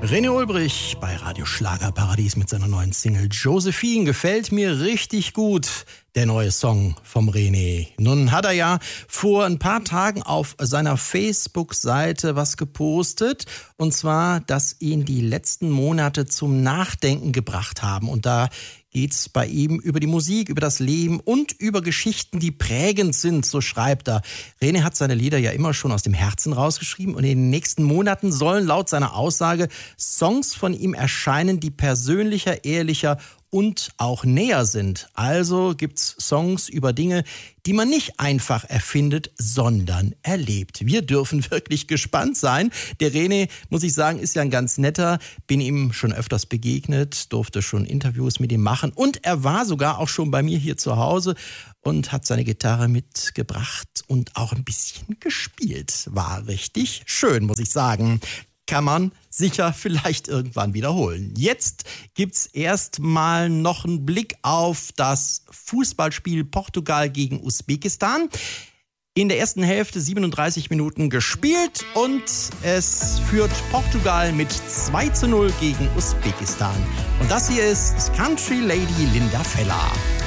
René Ulbrich bei Radio Schlagerparadies mit seiner neuen Single Josephine. Gefällt mir richtig gut, der neue Song vom René. Nun hat er ja vor ein paar Tagen auf seiner Facebook-Seite was gepostet. Und zwar, dass ihn die letzten Monate zum Nachdenken gebracht haben. Und da geht's bei ihm über die Musik, über das Leben und über Geschichten, die prägend sind, so schreibt er. René hat seine Lieder ja immer schon aus dem Herzen rausgeschrieben und in den nächsten Monaten sollen laut seiner Aussage Songs von ihm erscheinen, die persönlicher, ehrlicher und auch näher sind. Also gibt's Songs über Dinge, die man nicht einfach erfindet, sondern erlebt. Wir dürfen wirklich gespannt sein. Der René, muss ich sagen, ist ja ein ganz netter. Bin ihm schon öfters begegnet, durfte schon Interviews mit ihm machen. Und er war sogar auch schon bei mir hier zu Hause und hat seine Gitarre mitgebracht und auch ein bisschen gespielt. War richtig schön, muss ich sagen. Kann man sicher vielleicht irgendwann wiederholen. Jetzt gibt's erstmal noch einen Blick auf das Fußballspiel Portugal gegen Usbekistan. In der ersten Hälfte 37 Minuten gespielt und es führt Portugal mit 2:0 gegen Usbekistan. Und das hier ist Country Lady Linda Feller.